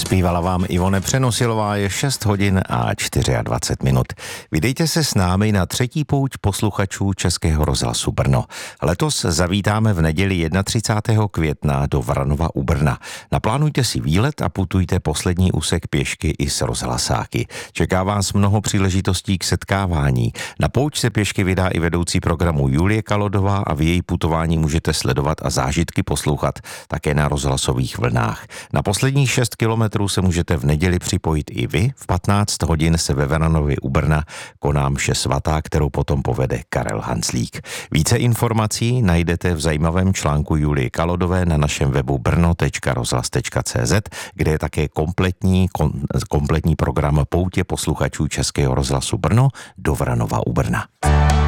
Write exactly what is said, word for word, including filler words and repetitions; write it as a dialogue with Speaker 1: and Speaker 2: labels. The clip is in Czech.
Speaker 1: Zpívala vám Ivone Přenosilová, je šest hodin a dvacet čtyři minut. Vydejte se s námi na třetí pouť posluchačů Českého rozhlasu Brno. Letos zavítáme v neděli třicátého prvního května do Vranova u Brna. Naplánujte si výlet a putujte poslední úsek pěšky i s rozhlasáky. Čeká vás mnoho příležitostí k setkávání. Na pouť se pěšky vydá i vedoucí programu Julie Kalodová a v její putování můžete sledovat a zážitky poslouchat také na rozhlasových vlnách. Na posledních šest kilometrů se můžete v neděli připojit i vy. V patnáct hodin se ve Vranovi u Brna koná mše svatá, kterou potom povede Karel Hanslík. Více informací najdete v zajímavém článku Julie Kalodové na našem webu brno tečka rozhlas tečka cé zet, kde je také kompletní, kom, kompletní program poutě posluchačů Českého rozhlasu Brno do Vranova u Brna.